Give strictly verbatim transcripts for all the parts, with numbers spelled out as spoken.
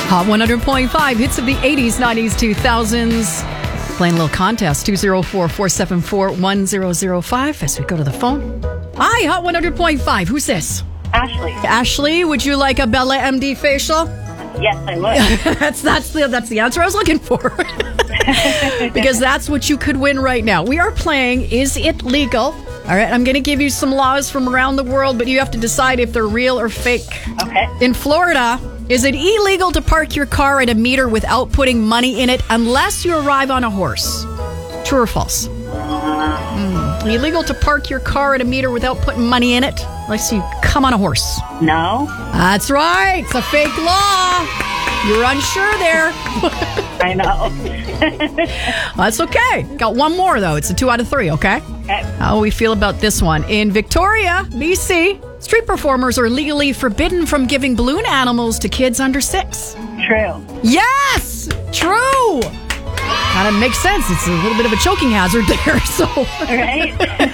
Hot one hundred point five, hits of the eighties, nineties, two thousands. Playing a little contest, two oh four, four seven four, one zero zero five as we go to the phone. Hi, Hot one hundred point five. Who's this? Ashley. Ashley, would you like a Bella M D facial? Yes, I would. that's that's the that's the answer I was looking for. Because that's what you could win right now. We are playing Is It Legal? All right, I'm going to give you some laws from around the world, but you have to decide if they're real or fake. Okay. In Florida, is it illegal to park your car at a meter without putting money in it unless you arrive on a horse? True or false? Mm. Illegal to park your car at a meter without putting money in it unless you come on a horse. No. That's right. It's a fake law. You're unsure there. I know. That's okay. Got one more, though. It's a two out of three, okay? Okay. How do we feel about this one? In Victoria, B C, street performers are legally forbidden from giving balloon animals to kids under six. True. Yes! True! Kind of makes sense. It's a little bit of a choking hazard there, so... Right?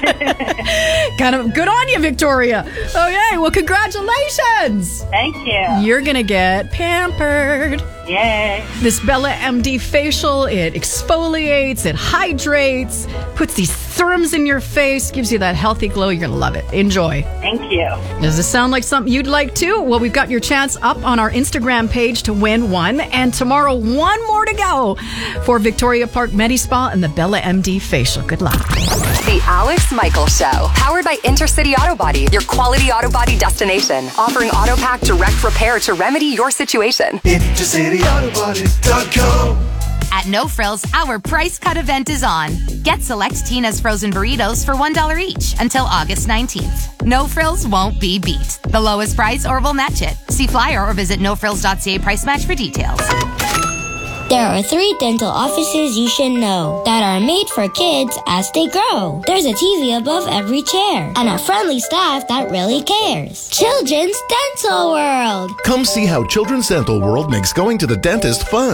Kind of good on you, Victoria. Okay, well, congratulations! Thank you. You're going to get pampered. Yay. This Bella M D facial, it exfoliates, it hydrates, puts these serums in your face, gives you that healthy glow. You're going to love it. Enjoy. Thank you. Does this sound like something you'd like to? Well, we've got your chance up on our Instagram page to win one. And tomorrow, one more to go for Victoria Park MediSpa and the Bella M D facial. Good luck. The Alex Michaels Show, powered by Intercity Auto Body, your quality auto body destination, offering auto pack direct repair to remedy your situation. Intercity Auto Body dot com. At No Frills, our price cut event is on. Get select Tina's frozen burritos for one dollar each until August nineteenth. No Frills won't be beat. The lowest price or we'll match it. See flyer or visit no frills dot c a price match for details. There are three dental offices you should know that are made for kids as they grow. There's a T V above every chair and a friendly staff that really cares. Children's Dental World. Come see how Children's Dental World makes going to the dentist fun.